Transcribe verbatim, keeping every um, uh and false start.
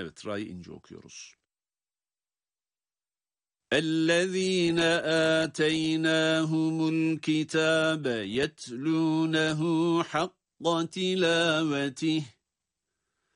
Evet, ra'yı ince okuyoruz. اَلَّذ۪ينَ آتَيْنَاهُمُ الْكِتَابَ يَتْلُونَهُ حَقَّ تِلَاوَتِهِ